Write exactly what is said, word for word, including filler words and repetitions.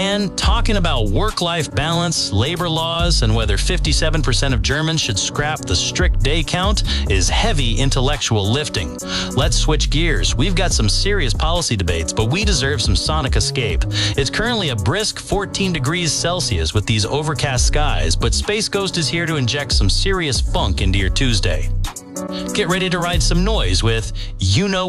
Man, talking about work-life balance, labor laws, and whether fifty-seven percent of Germans should scrap the strict day count is heavy intellectual lifting. Let's switch gears. We've got some serious policy debates, but we deserve some sonic escape. It's currently a brisk fourteen degrees Celsius with these overcast skies, but Space Ghost is here to inject some serious funk into your Tuesday. Get ready to ride some noise with You Know